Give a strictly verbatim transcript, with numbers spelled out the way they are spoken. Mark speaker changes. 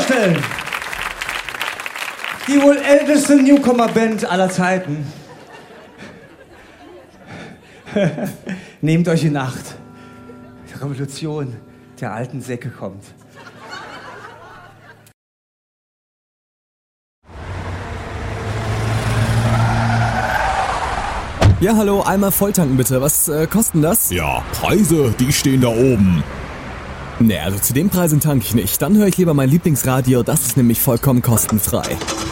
Speaker 1: vorstellen. Die wohl älteste Newcomer-Band aller Zeiten. Nehmt euch in Acht. Die Revolution der alten Säcke kommt.
Speaker 2: Ja, hallo, einmal volltanken bitte. Was äh, kosten das?
Speaker 3: Ja, Preise, die stehen da oben.
Speaker 2: Ne, also zu den Preisen tanke ich nicht. Dann höre ich lieber mein Lieblingsradio, das ist nämlich vollkommen kostenfrei.